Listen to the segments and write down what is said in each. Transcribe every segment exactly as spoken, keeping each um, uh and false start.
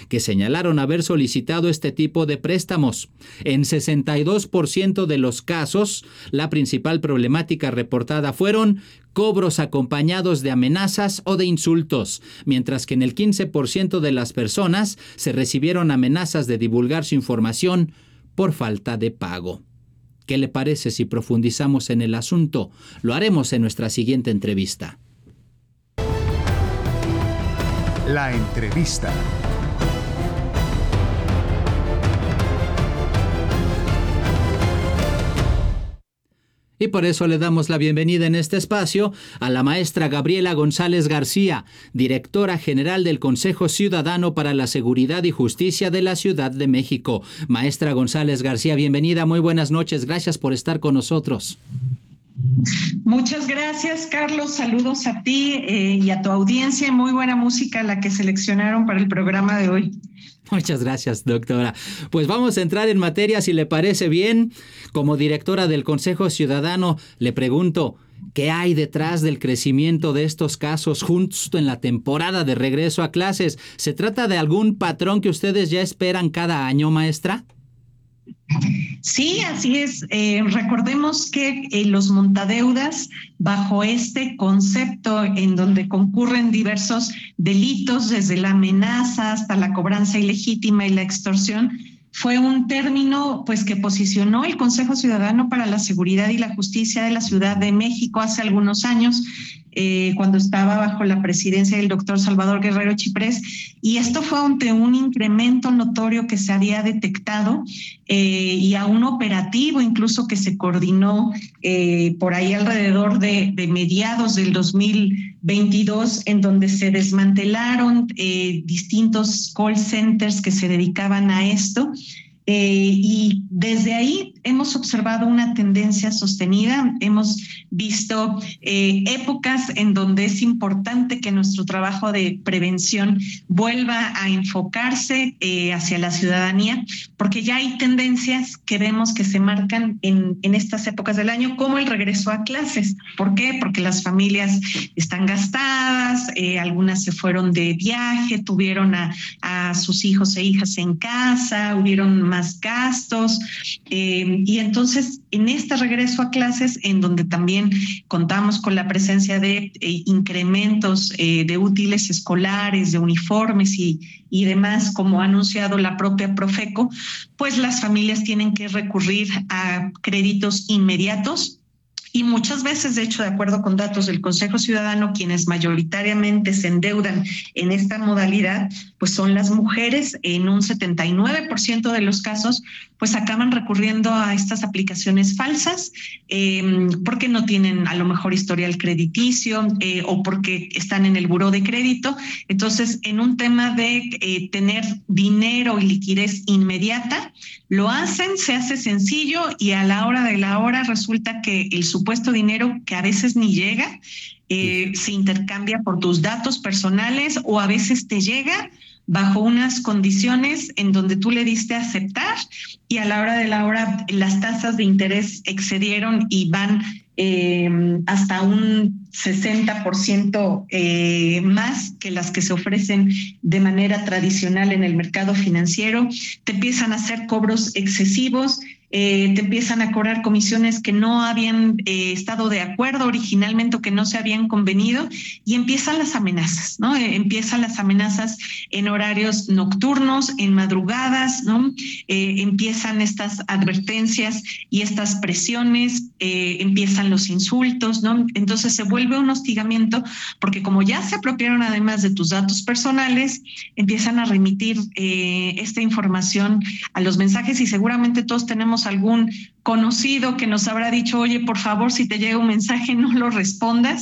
que señalaron haber solicitado este tipo de préstamos. En sesenta y dos por ciento de los casos, la principal problemática reportada fueron cobros acompañados de amenazas o de insultos, mientras que en el quince por ciento de las personas se recibieron amenazas de divulgar su información por falta de pago. ¿Qué le parece si profundizamos en el asunto? Lo haremos en nuestra siguiente entrevista. La entrevista. Y por eso le damos la bienvenida en este espacio a la maestra Gabriela González García, directora general del Consejo Ciudadano para la Seguridad y Justicia de la Ciudad de México. Maestra González García, bienvenida, muy buenas noches, gracias por estar con nosotros. Muchas gracias, Carlos. Saludos a ti eh, y a tu audiencia. Muy buena música la que seleccionaron para el programa de hoy. Muchas gracias, doctora. Pues vamos a entrar en materia, si le parece bien. Como directora del Consejo Ciudadano, le pregunto, ¿qué hay detrás del crecimiento de estos casos justo en la temporada de regreso a clases? ¿Se trata de algún patrón que ustedes ya esperan cada año, maestra? Sí, así es. Eh, recordemos que eh, los montadeudas, bajo este concepto en donde concurren diversos delitos, desde la amenaza hasta la cobranza ilegítima y la extorsión, fue un término pues que posicionó el Consejo Ciudadano para la Seguridad y la Justicia de la Ciudad de México hace algunos años, eh, cuando estaba bajo la presidencia del doctor Salvador Guerrero Chiprés, y esto fue ante un incremento notorio que se había detectado eh, y a un operativo incluso que se coordinó eh, por ahí alrededor de, de mediados del dos mil veintidós, en donde se desmantelaron eh, distintos call centers que se dedicaban a esto. Eh, y desde ahí hemos observado una tendencia sostenida, hemos visto eh, épocas en donde es importante que nuestro trabajo de prevención vuelva a enfocarse eh, hacia la ciudadanía, porque ya hay tendencias que vemos que se marcan en, en estas épocas del año, como el regreso a clases. ¿Por qué? Porque las familias están gastadas, eh, algunas se fueron de viaje, tuvieron a, a sus hijos e hijas en casa, hubieron más gastos, eh, y entonces en este regreso a clases, en donde también contamos con la presencia de eh, incrementos eh, de útiles escolares, de uniformes y, y demás, como ha anunciado la propia Profeco, pues las familias tienen que recurrir a créditos inmediatos. Y muchas veces, de hecho, de acuerdo con datos del Consejo Ciudadano, quienes mayoritariamente se endeudan en esta modalidad, pues son las mujeres. En un setenta y nueve por ciento de los casos, pues acaban recurriendo a estas aplicaciones falsas eh, porque no tienen a lo mejor historial crediticio eh, o porque están en el buró de crédito. Entonces, en un tema de eh, tener dinero y liquidez inmediata, lo hacen, se hace sencillo y a la hora de la hora resulta que el supuesto dinero, que a veces ni llega, eh, se intercambia por tus datos personales, o a veces te llega bajo unas condiciones en donde tú le diste a aceptar y a la hora de la hora las tasas de interés excedieron y van eh, hasta un sesenta por ciento eh, más que las que se ofrecen de manera tradicional en el mercado financiero. Te empiezan a hacer cobros excesivos, eh, te empiezan a cobrar comisiones que no habían eh, estado de acuerdo originalmente o que no se habían convenido, y empiezan las amenazas, ¿no? Eh, empiezan las amenazas en horarios nocturnos, en madrugadas, ¿no? Eh, empiezan estas advertencias y estas presiones, eh, empiezan los insultos, ¿no? Entonces se vuelve un hostigamiento, porque como ya se apropiaron además de tus datos personales, empiezan a remitir eh, esta información a los mensajes, y seguramente todos tenemos algún conocido que nos habrá dicho: oye, por favor, si te llega un mensaje, no lo respondas.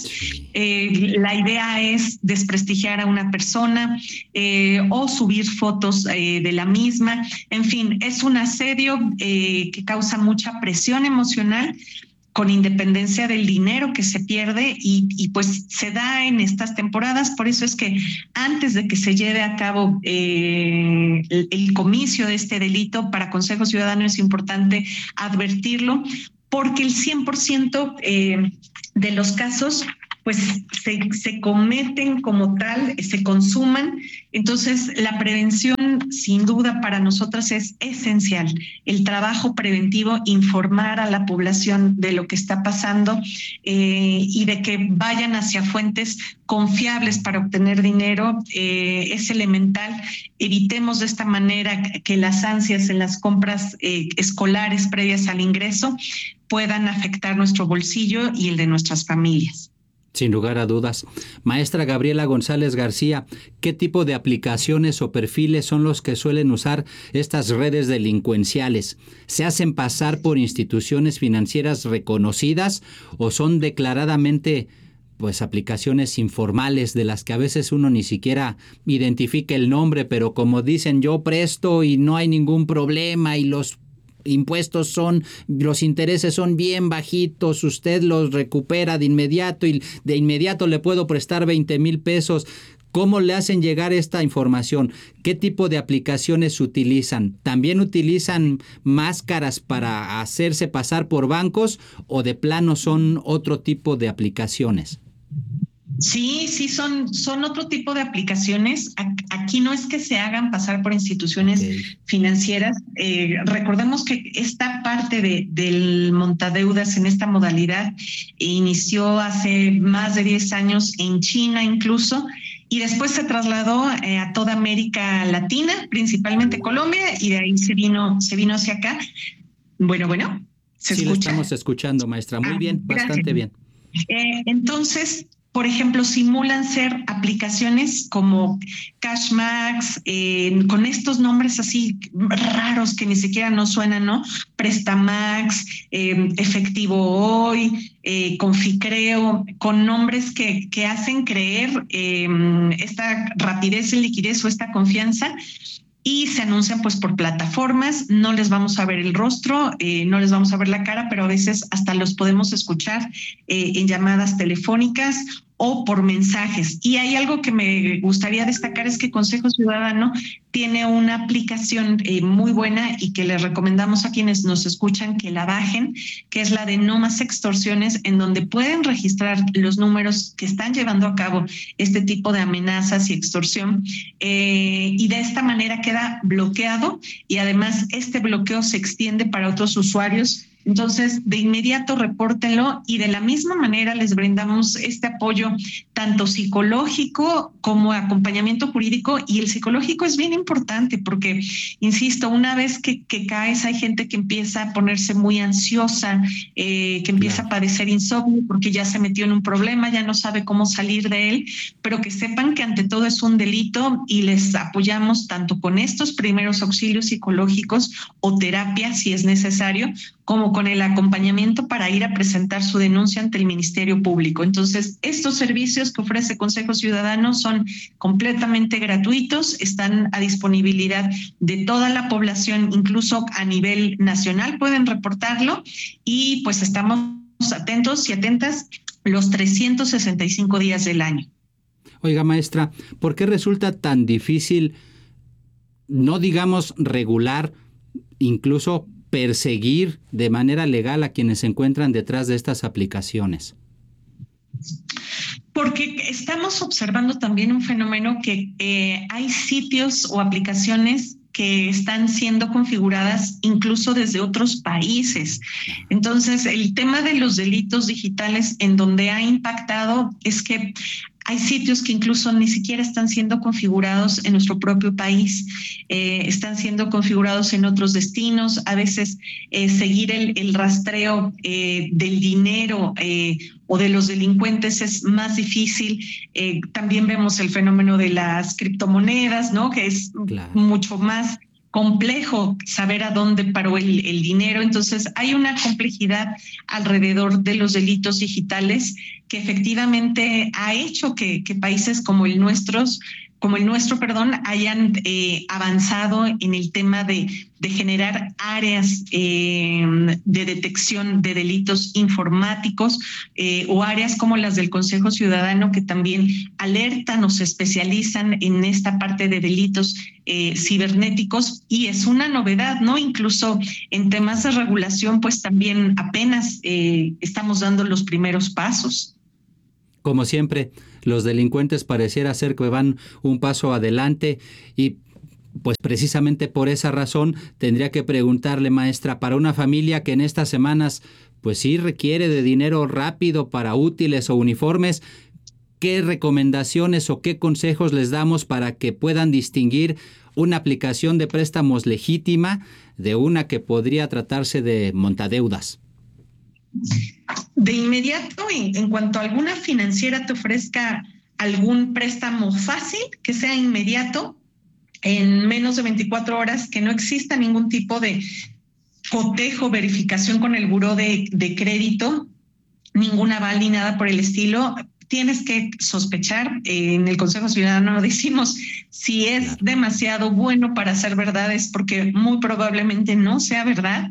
Eh, la idea es desprestigiar a una persona eh, o subir fotos eh, de la misma. En fin, es un asedio eh, que causa mucha presión emocional, con independencia del dinero que se pierde, y, y pues se da en estas temporadas. Por eso es que antes de que se lleve a cabo eh, el, el comicio de este delito, para Consejo Ciudadano es importante advertirlo, porque el cien por ciento eh, de los casos pues se, se cometen como tal, se consuman. Entonces la prevención prevención, sin duda, para nosotras es esencial. El trabajo preventivo, informar a la población de lo que está pasando eh, y de que vayan hacia fuentes confiables para obtener dinero, eh, es elemental. Evitemos de esta manera que las ansias en las compras eh, escolares previas al ingreso puedan afectar nuestro bolsillo y el de nuestras familias. Sin lugar a dudas. Maestra Gabriela González García, ¿qué tipo de aplicaciones o perfiles son los que suelen usar estas redes delincuenciales? ¿Se hacen pasar por instituciones financieras reconocidas o son declaradamente pues aplicaciones informales de las que a veces uno ni siquiera identifica el nombre, pero como dicen yo presto y no hay ningún problema y los impuestos son, los intereses son bien bajitos, usted los recupera de inmediato y de inmediato le puedo prestar veinte mil pesos. ¿Cómo le hacen llegar esta información? ¿Qué tipo de aplicaciones utilizan? ¿También utilizan máscaras para hacerse pasar por bancos o de plano son otro tipo de aplicaciones? Sí, sí, son, son otro tipo de aplicaciones. Aquí no es que se hagan pasar por instituciones okay. financieras. Eh, recordemos que esta parte de, del montadeudas en esta modalidad inició hace más de diez años en China incluso, y después se trasladó eh, a toda América Latina, principalmente Colombia, y de ahí se vino, se vino hacia acá. Bueno, bueno, ¿se sí, escucha? Lo estamos escuchando, maestra. Muy ah, bien, gracias. Bastante bien. Eh, entonces, por ejemplo, simulan ser aplicaciones como Cashmax, eh, con estos nombres así raros que ni siquiera nos suenan, ¿no? Prestamax, eh, Efectivo Hoy, eh, Conficreo, con nombres que, que hacen creer eh, esta rapidez en liquidez o esta confianza. Y se anuncian pues por plataformas, no les vamos a ver el rostro, eh, no les vamos a ver la cara, pero a veces hasta los podemos escuchar eh, en llamadas telefónicas o por mensajes. Y hay algo que me gustaría destacar, es que Consejo Ciudadano tiene una aplicación eh, muy buena y que les recomendamos a quienes nos escuchan que la bajen, que es la de No Más Extorsiones, en donde pueden registrar los números que están llevando a cabo este tipo de amenazas y extorsión, eh, y de esta manera queda bloqueado y además este bloqueo se extiende para otros usuarios. Entonces, de inmediato repórtenlo y de la misma manera les brindamos este apoyo tanto psicológico como acompañamiento jurídico, y el psicológico es bien importante porque, insisto, una vez que, que caes hay gente que empieza a ponerse muy ansiosa, eh, que empieza claro. a padecer insomnio porque ya se metió en un problema, ya no sabe cómo salir de él, pero que sepan que ante todo es un delito y les apoyamos tanto con estos primeros auxilios psicológicos o terapia si es necesario, como con el acompañamiento para ir a presentar su denuncia ante el Ministerio Público. Entonces, estos servicios que ofrece Consejo Ciudadano son completamente gratuitos, están a disponibilidad de toda la población, incluso a nivel nacional pueden reportarlo, y pues estamos atentos y atentas los trescientos sesenta y cinco días del año. Oiga, maestra, ¿por qué resulta tan difícil, no digamos regular, incluso perseguir de manera legal a quienes se encuentran detrás de estas aplicaciones? Porque estamos observando también un fenómeno que eh, hay sitios o aplicaciones que están siendo configuradas incluso desde otros países. Entonces, el tema de los delitos digitales en donde ha impactado es que hay sitios que incluso ni siquiera están siendo configurados en nuestro propio país, eh, están siendo configurados en otros destinos. A veces eh, seguir el, el rastreo eh, del dinero eh, o de los delincuentes es más difícil. Eh, también vemos el fenómeno de las criptomonedas, ¿no? Que es claro. mucho más complejo saber a dónde paró el, el dinero. Entonces hay una complejidad alrededor de los delitos digitales que efectivamente ha hecho que, que países como el nuestros, como el nuestro, perdón, hayan eh, avanzado en el tema de, de generar áreas eh, de detección de delitos informáticos eh, o áreas como las del Consejo Ciudadano, que también alertan o se especializan en esta parte de delitos eh, cibernéticos, y es una novedad, ¿no? Incluso en temas de regulación, pues también apenas eh, estamos dando los primeros pasos. Como siempre, los delincuentes pareciera ser que van un paso adelante y Pues precisamente por esa razón tendría que preguntarle, maestra, para una familia que en estas semanas pues sí requiere de dinero rápido para útiles o uniformes, ¿qué recomendaciones o qué consejos les damos para que puedan distinguir una aplicación de préstamos legítima de una que podría tratarse de montadeudas? De inmediato, en, en cuanto a alguna financiera te ofrezca algún préstamo fácil, que sea inmediato, en menos de veinticuatro horas, que no exista ningún tipo de cotejo, verificación con el buró de, de crédito, ningún aval ni nada por el estilo, tienes que sospechar. Eh, en el Consejo Ciudadano decimos, si es claro. demasiado bueno para ser verdad, es porque muy probablemente no sea verdad.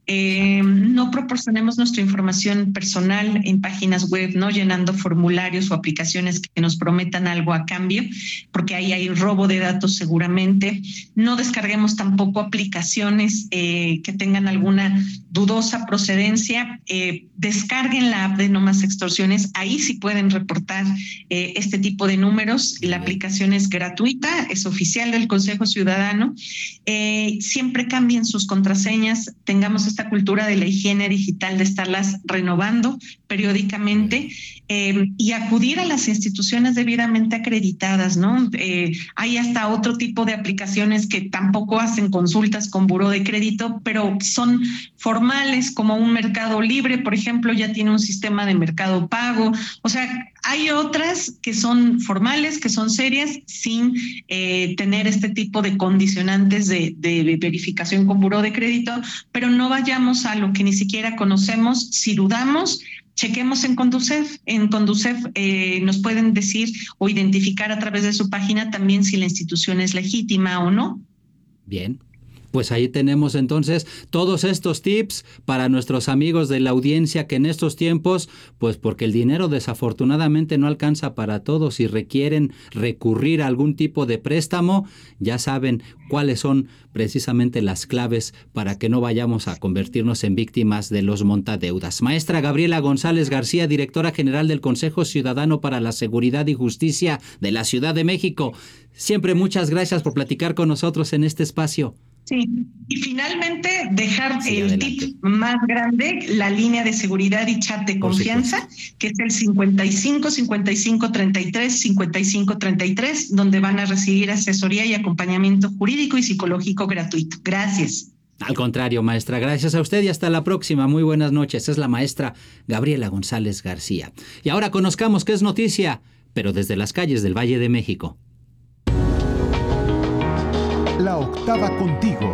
Eh, no proporcionemos nuestra información personal en páginas web, no llenando formularios o aplicaciones que nos prometan algo a cambio, porque ahí hay robo de datos seguramente. No descarguemos tampoco aplicaciones eh, que tengan alguna dudosa procedencia. Eh, descarguen la app de No Más Extorsiones, ahí sí pueden reportar eh, este tipo de números. La aplicación es gratuita, es oficial del Consejo Ciudadano. Eh, siempre cambien sus contraseñas, tengamos esta cultura de la higiene digital, de estarlas renovando periódicamente eh, y acudir a las instituciones debidamente acreditadas, ¿no? Eh, hay hasta otro tipo de aplicaciones que tampoco hacen consultas con buró de crédito, pero son formales, como un Mercado Libre, por ejemplo, ya tiene un sistema de mercado pago. O sea, hay otras que son formales, que son serias, sin eh, tener este tipo de condicionantes de, de verificación con buró de crédito, pero no vayamos a lo que ni siquiera conocemos. Si dudamos, chequemos en Conducef. En Conducef eh, nos pueden decir o identificar a través de su página también si la institución es legítima o no. Bien. Pues ahí tenemos entonces todos estos tips para nuestros amigos de la audiencia que en estos tiempos, pues porque el dinero desafortunadamente no alcanza para todos y requieren recurrir a algún tipo de préstamo, ya saben cuáles son precisamente las claves para que no vayamos a convertirnos en víctimas de los montadeudas. Maestra Gabriela González García, directora general del Consejo Ciudadano para la Seguridad y Justicia de la Ciudad de México, siempre muchas gracias por platicar con nosotros en este espacio. Sí, y finalmente dejar sí, el adelante. tip más grande, la línea de seguridad y chat de confianza, que es el cincuenta y cinco, cincuenta y cinco, treinta y tres, cincuenta y cinco, treinta y tres, donde van a recibir asesoría y acompañamiento jurídico y psicológico gratuito. Gracias. Al contrario, maestra, gracias a usted y hasta la próxima. Muy buenas noches. Es la maestra Gabriela González García. Y ahora conozcamos qué es noticia, pero desde las calles del Valle de México. La octava contigo.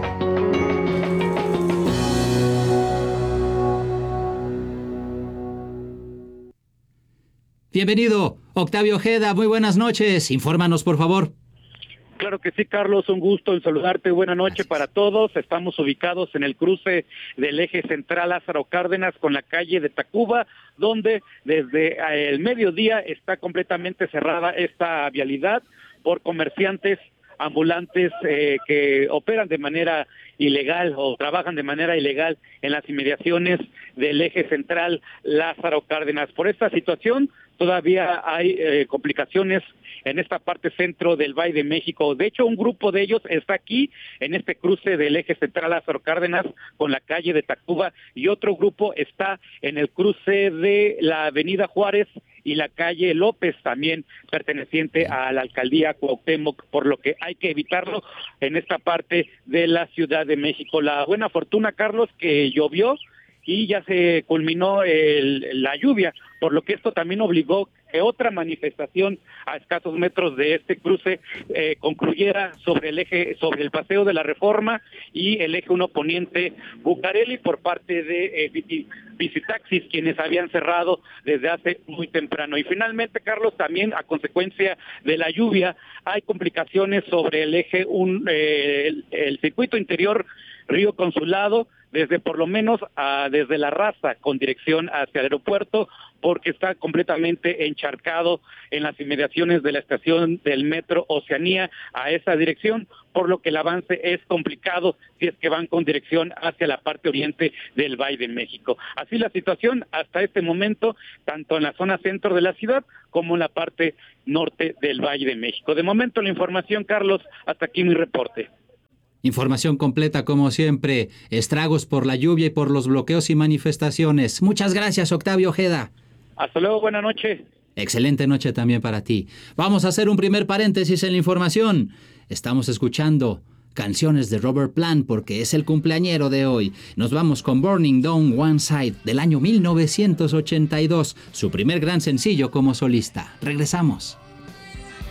Bienvenido, Octavio Ojeda. Muy buenas noches. Infórmanos, por favor. Claro que sí, Carlos, un gusto en saludarte. Buenas noches para todos. Estamos ubicados en el cruce del eje central Lázaro Cárdenas con la calle de Tacuba, donde desde el mediodía está completamente cerrada esta vialidad por comerciantes ambulantes eh, que operan de manera ilegal o trabajan de manera ilegal en las inmediaciones del eje central Lázaro Cárdenas. Por esta situación todavía hay eh, complicaciones en esta parte centro del Valle de México. De hecho, un grupo de ellos está aquí en este cruce del eje central Lázaro Cárdenas con la calle de Tacuba y otro grupo está en el cruce de la avenida Juárez y la calle López, también perteneciente a la alcaldía Cuauhtémoc, por lo que hay que evitarlo en esta parte de la Ciudad de México. La buena fortuna, Carlos, que llovió y ya se culminó el, la lluvia, por lo que esto también obligó que otra manifestación a escasos metros de este cruce eh, concluyera sobre el eje, sobre el Paseo de la Reforma y el eje uno Poniente Bucareli por parte de eh, Visitaxis, quienes habían cerrado desde hace muy temprano. Y finalmente, Carlos, también a consecuencia de la lluvia hay complicaciones sobre el eje un, eh, el, el circuito interior Río Consulado, desde por lo menos a, desde La Raza con dirección hacia el aeropuerto, porque está completamente encharcado en las inmediaciones de la estación del metro Oceanía a esa dirección, por lo que el avance es complicado si es que van con dirección hacia la parte oriente del Valle de México. Así la situación hasta este momento, tanto en la zona centro de la ciudad como en la parte norte del Valle de México. De momento la información, Carlos, hasta aquí mi reporte. Información completa como siempre, estragos por la lluvia y por los bloqueos y manifestaciones. Muchas gracias, Octavio Ojeda. Hasta luego, buena noche. Excelente noche también para ti. Vamos a hacer un primer paréntesis en la información. Estamos escuchando canciones de Robert Plant porque es el cumpleañero de hoy. Nos vamos con Burning Down One Side del año mil novecientos ochenta y dos, su primer gran sencillo como solista. Regresamos.